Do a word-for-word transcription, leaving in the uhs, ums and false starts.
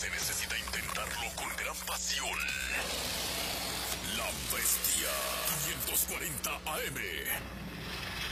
se necesita intentarlo con gran pasión. La Bestia quinientos cuarenta A M.